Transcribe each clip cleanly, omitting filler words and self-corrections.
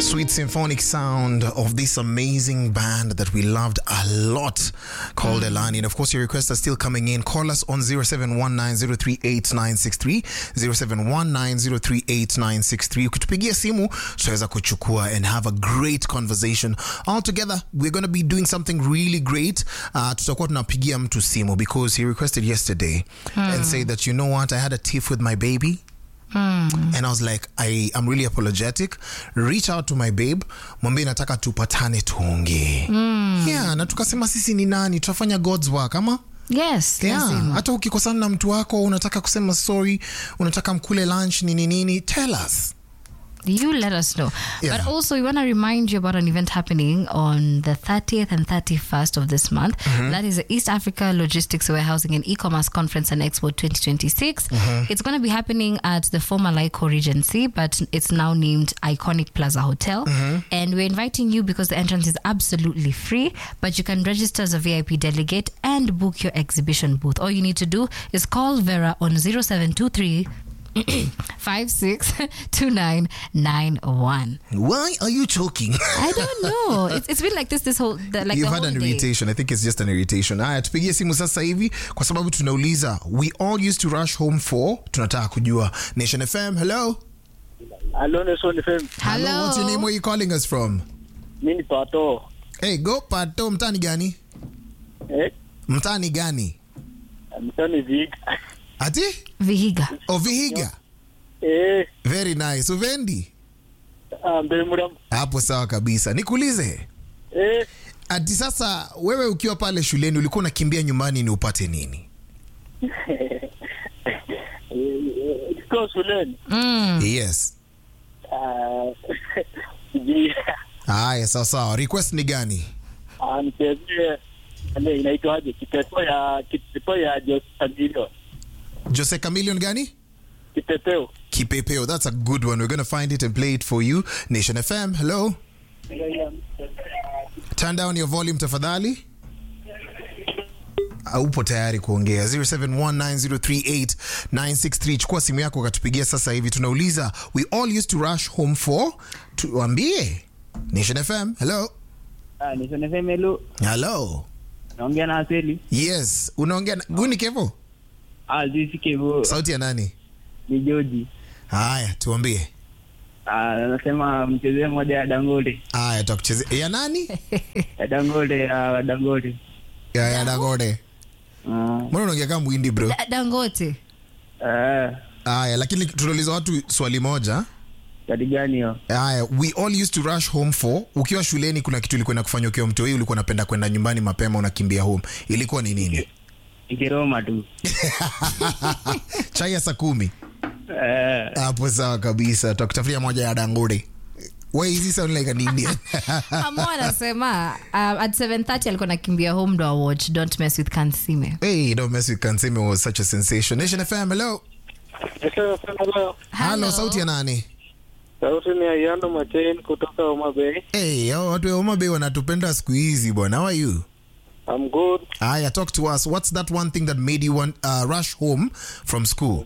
sweet symphonic sound of this amazing band that we loved a lot called Elani. And of course, your requests are still coming in. Call us on 0719038963, 0719038963. Ukitupigia simu, tutaweza kuchukua and have a great conversation. All together, we're going to be doing something really great. Tutakuwa tunapigia mtu simu because he requested yesterday and said that, you know what, I had a tiff with my baby. And I was like, I'm really apologetic. Reach out to my babe, mwambie nataka tupatane tuongee. Yeah, na tukasema sisi ni nani, tutafanya God's work ama? Yes. Yeah, hata ukikosana na mtu wako unataka kusema sorry, unataka mkule lunch nini, tell us. You let us know. Yeah. But also, we want to remind you about an event happening on the 30th and 31st of this month. That is the East Africa Logistics, Warehousing and E-Commerce Conference and Expo 2026. It's going to be happening at the former Lyco Regency, but it's now named Iconic Plaza Hotel. And we're inviting you because the entrance is absolutely free, but you can register as a VIP delegate and book your exhibition booth. All you need to do is call Vera on 0723 562991. Why are you choking? I don't know. It's been like this whole like You've the had whole an day. irritation. I think it's just an irritation. Haya, tupigie simu sasa hivi kwa sababu tunauliza, we all used to rush home for, tunataka kujua. Nation FM, hello. Hello, Nation FM. Hello. What's your name? Where are you calling us from? Mimi ni Pato. Hey, go Pato. Mtani gani? Mtani gani? Mtani Vig. Ati? Vihiga. Oh, Vihiga. Very nice. Uvendi? Mbemuram. Hapo sawa kabisa. Nikuulize. Ati sasa wewe ukiwa pale shuleni ulikuwa unakimbia nyumbani ni upate nini? Kwa shuleni. Yes. Haya, sawa. Request ni gani? Nichezee inaitwaje? Kipepeo ya Jose Camillion. Jose Camillion gani? Kipepeo. That's a good one. We're going to find it and play it for you. Nation FM, hello. Turn down your volume tafadhali. Upo tayari kuongea 0719038963. Chukua simu yako ukatupigia sasa hivi. Tunauliza, we all used to rush home for, tuambie. Nation FM, hello. Nation FM, hello. Hello. Naongea na Aseli. Yes, unaongea na Guni Kevo? Zisi Kevo. Sauti ya nani? Ni Joji. Haya, tuambie. Anasema mchezee moja ya Dangote. Haya, tutakuchezea. Ya nani? Ya Dangote. Ya Dangote. Mbona unaongea kama Mwindi bro? Dangote. Haya, lakini tunauliza watu swali moja. Kati gani hiyo? Haya, we all used to rush home for, ukiwa shuleni kuna kitu ulikuwa unakufanya ukiwa mtoi, ulikuwa unapenda kwenda nyumbani mapema unakimbia home. Ilikuwa ni nini? Ikiroma tu. Chai ya saa 10. Hapo sawa kabisa. Tutakutafutia moja ya Dangote. Why is he sound like an Indian? Amo anasema at 7:30 alikuwa nakimbia home ndo watch Don't Mess with Kansime. Hey, Don't Mess with Kansime was such a sensation. Nation FM, hello. Hello, sauti ya nani? Sauti ni Ayano Machain kutoka Homa Bay. Hey, watu wa Homa Bay wanatupenda siku hizi bwana. How are you? I'm good. Aya, talk to us. What's that one thing that made you want rush home from school?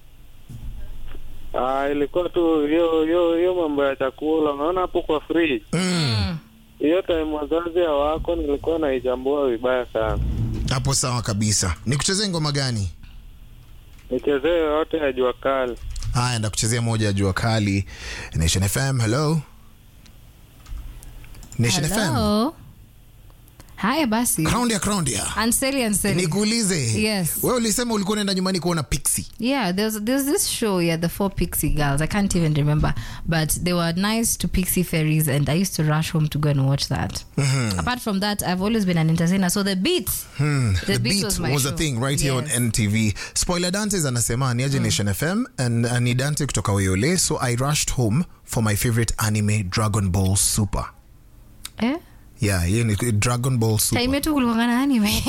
Ilikuwa tu hiyo mambo ya chakula. Unaona hapo kwa free. Hiyo time wazazi hawako nilikuwa naijambua vibaya sana. Hapo sawa kabisa. Nikuchezee ngoma gani? Nichezee yote ya Jua Kali. Haya, ndakuchezea moja ya Jua Kali. Nation FM, hello. Nation FM. Haya basi. Crown dia. Anseli. Nikuulize. Yes. Wewe ulisema ulikuwa unaenda nyumbani kuona Pixie. Yeah, there's this show, the 4 Pixie girls. I can't even remember, but they were nice to Pixie fairies, and I used to rush home to go and watch that. Apart from that, I've always been an entertainer. So the beat, the beat was show. a thing right here on NTV. Spoiler Dantes anasema ni aje Nation FM and ni Dante kutoka Wayole, so I rushed home for my favorite anime, Dragon Ball Super. Yeah, Dragon Ball Super. Time yetu kulikuwa na anime.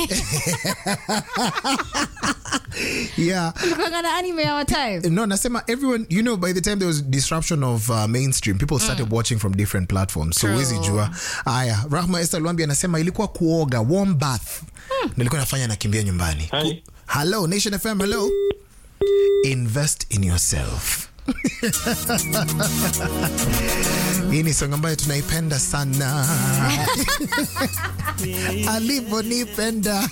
Yeah. Kulikuwa na anime our time. No, nasema everyone, by the time there was disruption of mainstream, people started watching from different platforms. So wezi jua. Aya, Rahma Esther Luambi anasema ilikuwa kuoga, warm bath. Nilikuwa nafanya nakimbia nyumbani. Hello, Nation FM, hello. Invest in yourself. Hii ni song ambayo tunaipenda sana. Alivyonipenda.